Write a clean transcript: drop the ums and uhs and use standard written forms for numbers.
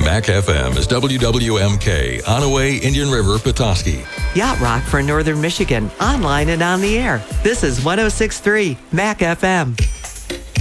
Mac FM is WWMK, Onaway, Indian River, Petoskey. Yacht Rock for Northern Michigan, online and on the air. This is 106.3 Mac FM.